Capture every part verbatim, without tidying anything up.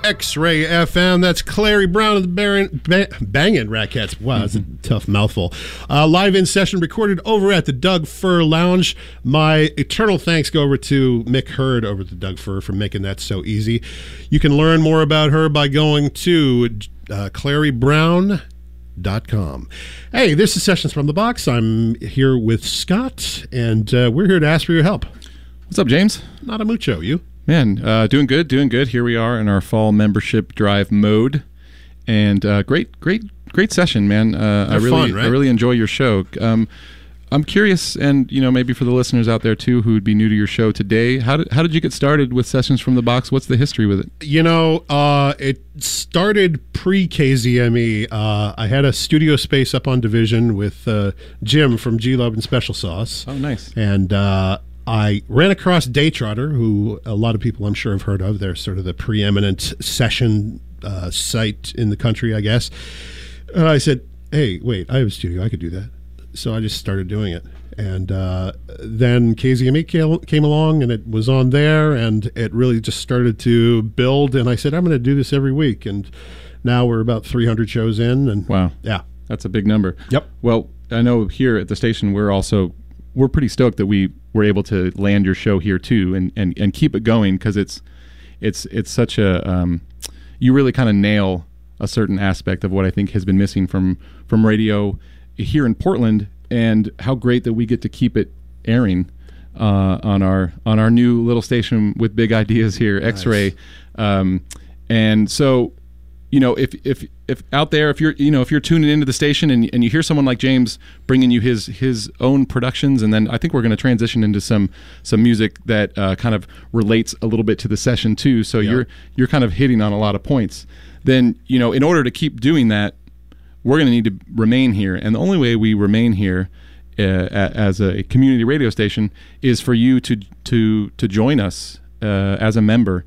X-Ray F M. That's Clary Brown of the Baron, ba- Bangin' Ratcats. Wow, that's a tough mouthful. Uh, live in session recorded over at the Doug Fir Lounge. My eternal thanks go over to Mick Hurd over at the Doug Fir for making that so easy. You can learn more about her by going to uh, clary brown dot com. Hey, this is Sessions from the Box. I'm here with Scott, and uh, we're here to ask for your help. What's up, James? Not a mucho, you? Man, uh, doing good, doing good. Here we are in our fall membership drive mode, and uh, great, great, great session, man. Uh, I really, fun, right? I really enjoy your show. Um, I'm curious, and you know, maybe for the listeners out there too who would be new to your show today, how did how did you get started with Sessions from the Box? What's the history with it? You know, uh, it started pre-K Z M E. Uh, I had a studio space up on Division with uh, Jim from G-Love and Special Sauce. Oh, nice. And uh, I ran across Daytrotter, who a lot of people I'm sure have heard of. They're sort of the preeminent session uh, site in the country, I guess. And I said, hey, wait, I have a studio. I could do that. So I just started doing it. And uh, then K Z M E came along, and it was on there, and it really just started to build. And I said, I'm going to do this every week. And now we're about three hundred shows in. And wow. Yeah. That's a big number. Yep. Well, I know here at the station, we're also, we're pretty stoked that we were able to land your show here too, and, and, and keep it going, because it's, it's, it's such a, um, you really kind of nail a certain aspect of what I think has been missing from, from radio here in Portland, and how great that we get to keep it airing uh, on our on our new little station with big ideas here, nice. X-Ray. Um, and so, you know, if if if out there, if you're you know if you're tuning into the station and and you hear someone like James bringing you his his own productions, and then I think we're going to transition into some some music that uh, kind of relates a little bit to the session too. So yep. you're you're kind of hitting on a lot of points. Then, you know, in order to keep doing that, we're going to need to remain here. And the only way we remain here uh, as a community radio station is for you to to to join us uh, as a member.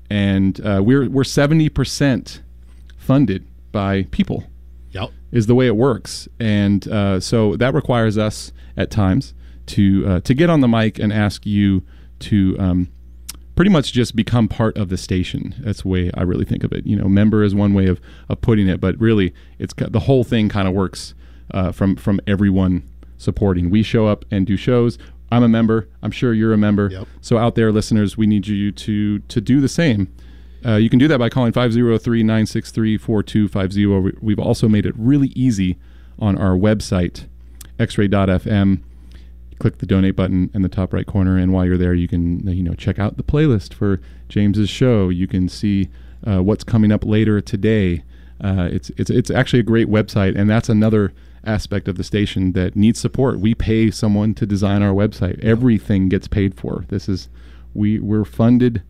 And uh, we're we're seventy percent funded by people. Yep. Is the way it works. And uh, so that requires us at times to uh, to get on the mic and ask you to um, pretty much just become part of the station. That's the way I really think of it. You know, member is one way of, of putting it, but really it's the whole thing kind of works uh, from, from everyone supporting. We show up and do shows. I'm a member. I'm sure you're a member. Yep. So out there, listeners, we need you to to do the same. Uh, you can do that by calling five oh three, nine six three, four two five oh. We've also made it really easy on our website, x ray dot f m. Click the donate button in the top right corner, and while you're there, you can you know check out the playlist for James's show. You can see uh, what's coming up later today. Uh, it's it's it's actually a great website, and that's another aspect of the station that needs support. We pay someone to design our website. Everything gets paid for. This is we we're funded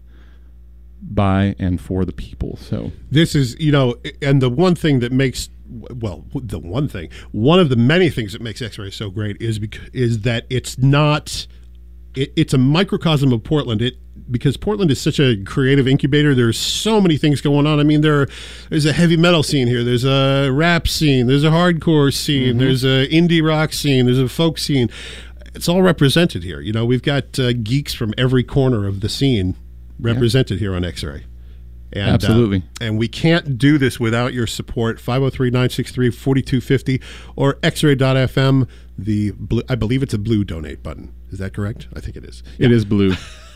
by and for the people. So this is you know, and the one thing that makes well, the one thing, one of the many things that makes X-Ray so great is because is that it's not, it, it's a microcosm of Portland. It because Portland is such a creative incubator. There's so many things going on. I mean, there there's a heavy metal scene here. There's a rap scene. There's a hardcore scene. Mm-hmm. There's a indie rock scene. There's a folk scene. It's all represented here. You know, we've got uh, geeks from every corner of the scene represented yeah. here on X-Ray. And, Absolutely. Uh, and we can't do this without your support. five oh three, nine six three, four two five oh or x ray dot f m. The blue, I believe it's a blue donate button. Is that correct? I think it is. Yeah. It is blue.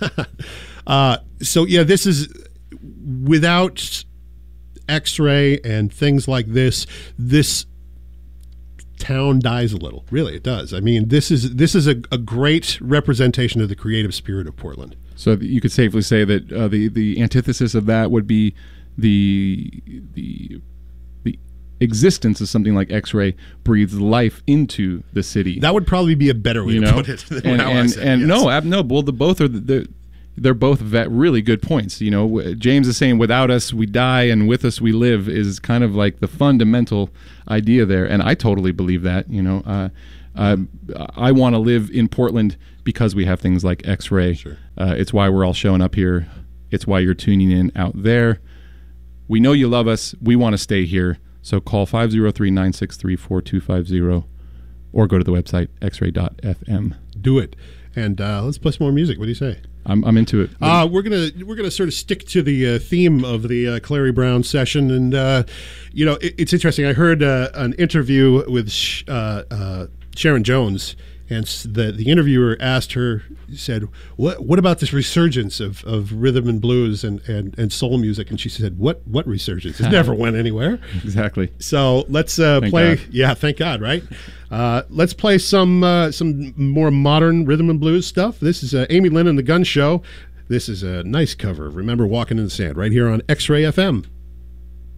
uh, so, yeah, this is without X-Ray and things like this, this town dies a little. Really, it does. I mean, this is this is a, a great representation of the creative spirit of Portland. So you could safely say that uh, the the antithesis of that would be the the the existence of something like X-Ray breathes life into the city. That would probably be a better way you to know? put it. Than and how and, I said, and yes. no, ab- no. Well, the both are the, the they're both vet, really good points. You know, James is saying without us we die and with us we live is kind of like the fundamental idea there, and I totally believe that. You know, uh, uh, I want to live in Portland because we have things like X-Ray. Sure. Uh, it's why we're all showing up here. It's why you're tuning in out there. We know you love us. We want to stay here. So call five oh three, nine six three, four two five oh or go to the website x ray dot f m. Do it. And uh, let's play some more music. What do you say? I'm, I'm into it. Uh, we're gonna we're gonna sort of stick to the uh, theme of the uh, Clary Brown session, and uh, you know it, it's interesting. I heard uh, an interview with Sh- uh, uh, Sharon Jones, and the the interviewer asked her, said, "What what about this resurgence of, of rhythm and blues and, and, and soul music?" And she said, "What what resurgence? It never went anywhere." Exactly. So let's uh, play. God. Yeah, thank God, right? Uh, let's play some uh, some more modern rhythm and blues stuff. This is uh, Amy Lynn and the Gun Show. This is a nice cover. Remember Walking in the Sand right here on X-Ray F M.